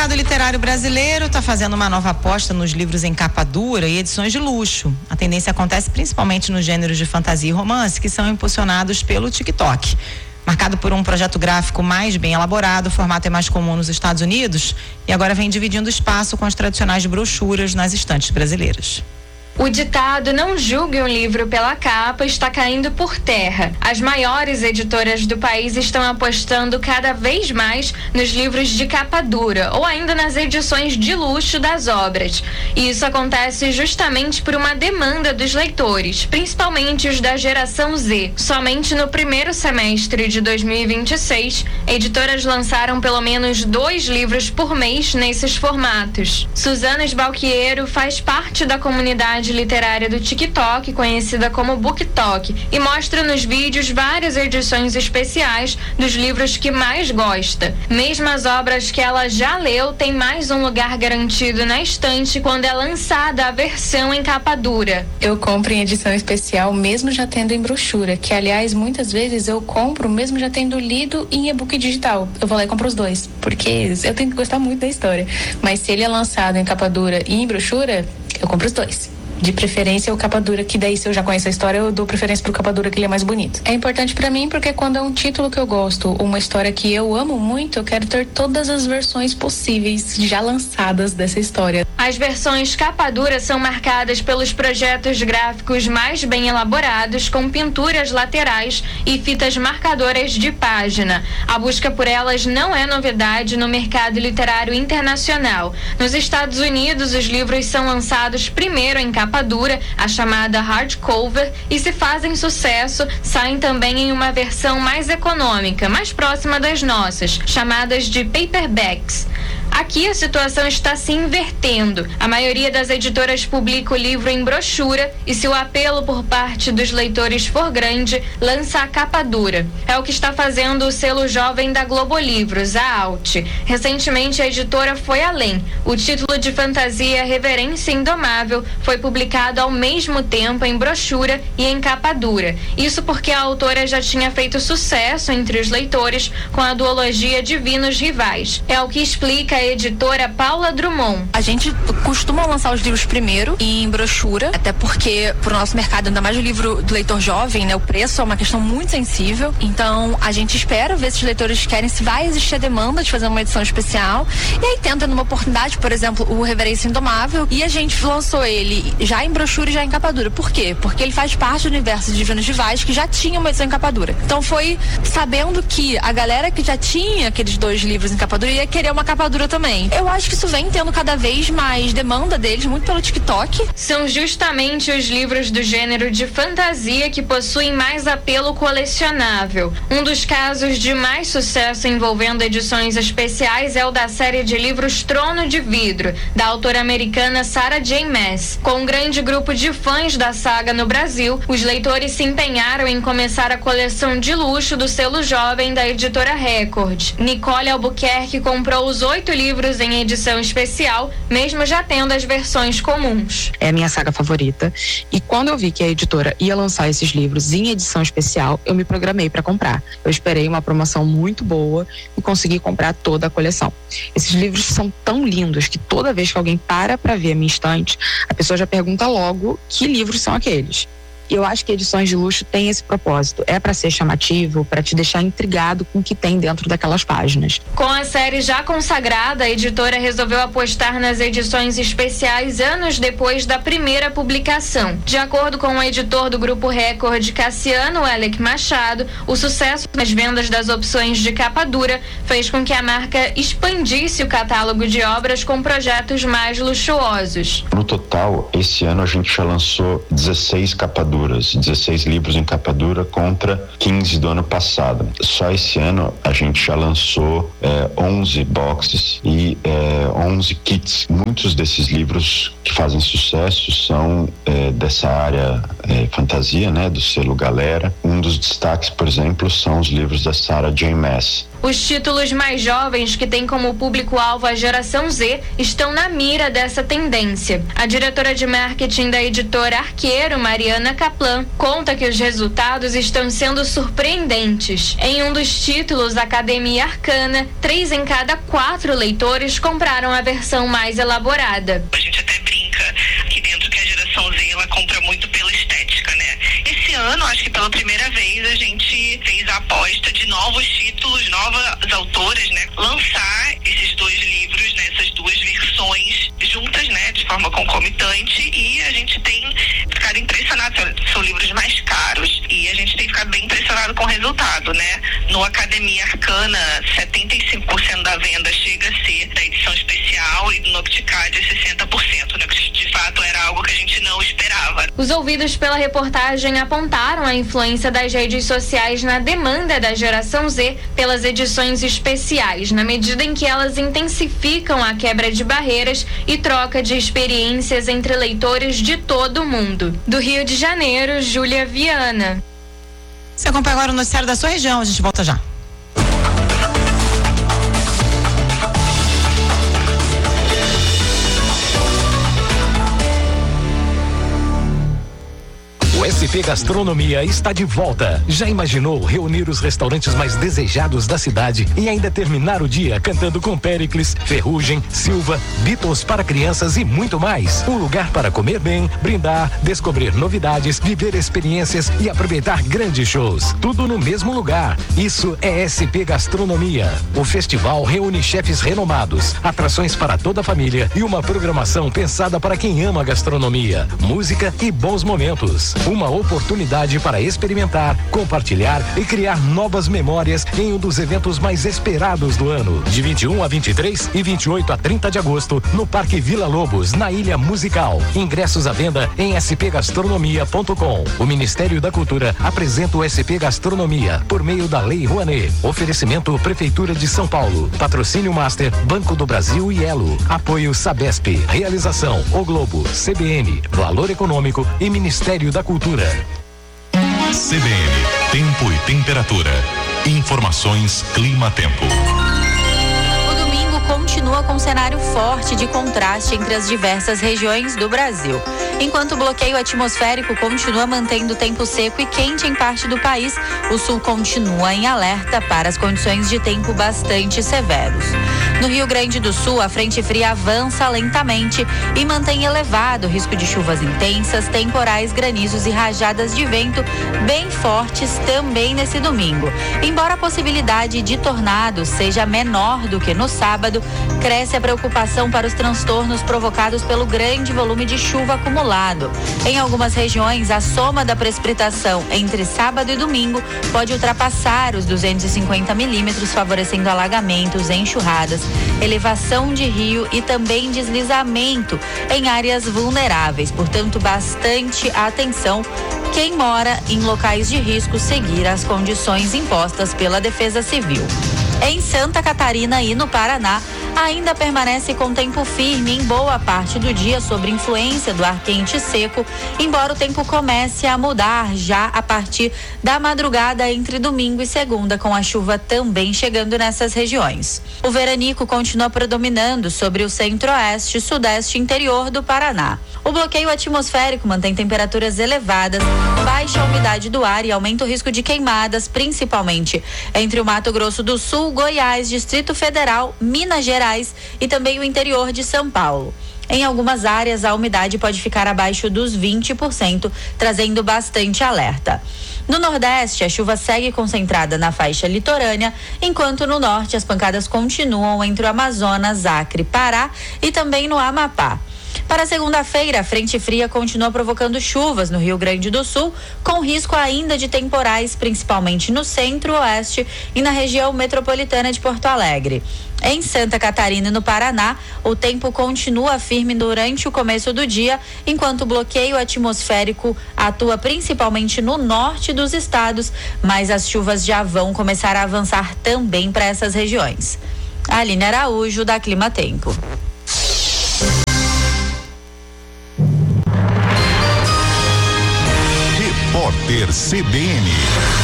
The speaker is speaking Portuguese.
mercado literário brasileiro está fazendo uma nova aposta nos livros em capa dura e edições de luxo. A tendência acontece principalmente nos gêneros de fantasia e romance, que são impulsionados pelo TikTok. Marcado por um projeto gráfico mais bem elaborado, o formato é mais comum nos Estados Unidos e agora vem dividindo espaço com as tradicionais brochuras nas estantes brasileiras. O ditado "não julgue um livro pela capa" está caindo por terra. As maiores editoras do país estão apostando cada vez mais nos livros de capa dura ou ainda nas edições de luxo das obras. E isso acontece justamente por uma demanda dos leitores, principalmente os da geração Z. Somente no primeiro semestre de 2026, editoras lançaram pelo menos 2 livros por mês nesses formatos. Suzana Sbalquiero faz parte da comunidade literária do TikTok, conhecida como BookTok, e mostra nos vídeos várias edições especiais dos livros que mais gosta. Mesmo as obras que ela já leu têm mais um lugar garantido na estante quando é lançada a versão em capa dura. Eu compro em edição especial mesmo já tendo em brochura, que aliás muitas vezes eu compro mesmo já tendo lido em e-book digital. Eu vou lá e compro os 2, porque eu tenho que gostar muito da história. Mas se ele é lançado em capa dura e em brochura, eu compro os 2. De preferência o capa dura, que daí se eu já conheço a história eu dou preferência pro capa dura, que ele é mais bonito. É importante pra mim porque quando é um título que eu gosto, uma história que eu amo muito, eu quero ter todas as versões possíveis já lançadas dessa história. As versões capa dura são marcadas pelos projetos gráficos mais bem elaborados, com pinturas laterais e fitas marcadoras de página. A busca por elas não é novidade no mercado literário internacional. Nos Estados Unidos, os livros são lançados primeiro em capa dura, a chamada hardcover, e se fazem sucesso, saem também em uma versão mais econômica, mais próxima das nossas, chamadas de paperbacks. Aqui a situação está se invertendo. A maioria das editoras publica o livro em brochura e, se o apelo por parte dos leitores for grande, lança a capa dura. É o que está fazendo o selo jovem da Globo Livros, a Alt. Recentemente a editora foi além. O título de fantasia Reverência Indomável foi publicado ao mesmo tempo em brochura e em capa dura. Isso porque a autora já tinha feito sucesso entre os leitores com a duologia Divinos Rivais. É o que explica a editora Paula Drummond. A gente costuma lançar os livros primeiro em brochura, até porque pro nosso mercado, ainda mais o livro do leitor jovem, né, o preço é uma questão muito sensível. Então a gente espera ver se os leitores querem, se vai existir a demanda de fazer uma edição especial, e aí tenta numa oportunidade, por exemplo, o Reverência Indomável, e a gente lançou ele já em brochura e já em capa dura. Por quê? Porque ele faz parte do universo de Divinos Rivais, que já tinha uma edição em capa dura. Então foi sabendo que a galera que já tinha aqueles 2 livros em capa dura ia querer uma capa dura também. Eu acho que isso vem tendo cada vez mais demanda deles, muito pelo TikTok. São justamente os livros do gênero de fantasia que possuem mais apelo colecionável. Um dos casos de mais sucesso envolvendo edições especiais é o da série de livros Trono de Vidro, da autora americana Sarah J. Maas. Com um grande grupo de fãs da saga no Brasil, os leitores se empenharam em começar a coleção de luxo do selo jovem da editora Record. Nicole Albuquerque comprou os 8 livros em edição especial, mesmo já tendo as versões comuns. É a minha saga favorita, e quando eu vi que a editora ia lançar esses livros em edição especial, eu me programei para comprar. Eu esperei uma promoção muito boa e consegui comprar toda a coleção. Esses livros são tão lindos que toda vez que alguém para ver a minha estante, a pessoa já pergunta logo que livros são aqueles. E eu acho que edições de luxo têm esse propósito. É para ser chamativo, para te deixar intrigado com o que tem dentro daquelas páginas. Com a série já consagrada, a editora resolveu apostar nas edições especiais anos depois da primeira publicação. De acordo com o editor do Grupo Record, Cassiano Elec Machado, o sucesso nas vendas das opções de capa dura fez com que a marca expandisse o catálogo de obras com projetos mais luxuosos. No total, esse ano a gente já lançou 16 capa duras, 16 livros em capa dura contra 15 do ano passado. Só esse ano a gente já lançou 11 boxes e 11 kits. Muitos desses livros que fazem sucesso são dessa área fantasia, né, do selo Galera. Um dos destaques, por exemplo, são os livros da Sarah J. Maas. Os títulos mais jovens, que têm como público-alvo a geração Z, estão na mira dessa tendência. A diretora de marketing da editora Arqueiro, Mariana Kaplan, conta que os resultados estão sendo surpreendentes. Em um dos títulos, Academia Arcana, 3 em cada 4 leitores compraram a versão mais elaborada. A gente até brinca aqui dentro que a geração Z, ela compra muito pela estética, né? Esse ano, acho que pela primeira vez, a gente fez a aposta de novos títulos, novas autoras, né? Lançar esses 2 livros, né? Essas 2 versões juntas, né? De forma concomitante, e a gente tem ficado impressionado. São livros mais caros e a gente tem ficado bem impressionado com o resultado, né? No Academia Arcana, 75% da venda chega a ser da edição especial, e no Nocticad 60%, né? De fato era algo que a gente não esperava. Os ouvidos pela reportagem apontaram a influência das redes sociais na demanda da geração Z pelas edições especiais, na medida em que elas intensificam a quebra de barreiras e troca de experiências entre leitores de todo o mundo. Do Rio de Janeiro, Júlia Viana. Você acompanha agora o noticiário da sua região, a gente volta já. O SP Gastronomia está de volta. Já imaginou reunir os restaurantes mais desejados da cidade e ainda terminar o dia cantando com Péricles, Ferrugem, Silva, Beatles para crianças e muito mais? Um lugar para comer bem, brindar, descobrir novidades, viver experiências e aproveitar grandes shows. Tudo no mesmo lugar. Isso é SP Gastronomia. O festival reúne chefes renomados, atrações para toda a família e uma programação pensada para quem ama gastronomia, música e bons momentos. Uma oportunidade para experimentar, compartilhar e criar novas memórias em um dos eventos mais esperados do ano. De 21 a 23 e 28 a 30 de agosto, no Parque Vila Lobos, na Ilha Musical. Ingressos à venda em spgastronomia.com. O Ministério da Cultura apresenta o SP Gastronomia por meio da Lei Rouanet. Oferecimento Prefeitura de São Paulo. Patrocínio Master, Banco do Brasil e Elo. Apoio Sabesp. Realização O Globo, CBN, Valor Econômico e Ministério da Cultura. CBN, tempo e temperatura. Informações Clima-Tempo. Continua com um cenário forte de contraste entre as diversas regiões do Brasil. Enquanto o bloqueio atmosférico continua mantendo tempo seco e quente em parte do país, o sul continua em alerta para as condições de tempo bastante severos. No Rio Grande do Sul, a frente fria avança lentamente e mantém elevado o risco de chuvas intensas, temporais, granizos e rajadas de vento bem fortes também nesse domingo. Embora a possibilidade de tornados seja menor do que no sábado, cresce a preocupação para os transtornos provocados pelo grande volume de chuva acumulado. Em algumas regiões, a soma da precipitação entre sábado e domingo pode ultrapassar os 250 milímetros, favorecendo alagamentos, enxurradas, elevação de rio e também deslizamento em áreas vulneráveis. Portanto, bastante atenção. Quem mora em locais de risco, seguir as condições impostas pela Defesa Civil. Em Santa Catarina e no Paraná, ainda permanece com tempo firme em boa parte do dia sob influência do ar quente e seco, embora o tempo comece a mudar já a partir da madrugada entre domingo e segunda, com a chuva também chegando nessas regiões. O veranico continua predominando sobre o centro-oeste, sudeste e interior do Paraná. O bloqueio atmosférico mantém temperaturas elevadas, baixa a umidade do ar e aumenta o risco de queimadas, principalmente entre o Mato Grosso do Sul, Goiás, Distrito Federal, Minas Gerais e também o interior de São Paulo. Em algumas áreas, a umidade pode ficar abaixo dos 20%, trazendo bastante alerta. No Nordeste, a chuva segue concentrada na faixa litorânea, enquanto no Norte as pancadas continuam entre o Amazonas, Acre, Pará e também no Amapá. Para segunda-feira, a frente fria continua provocando chuvas no Rio Grande do Sul, com risco ainda de temporais, principalmente no centro-oeste e na região metropolitana de Porto Alegre. Em Santa Catarina e no Paraná, o tempo continua firme durante o começo do dia, enquanto o bloqueio atmosférico atua principalmente no norte dos estados, mas as chuvas já vão começar a avançar também para essas regiões. Aline Araújo, da Clima Tempo. Repórter CBN.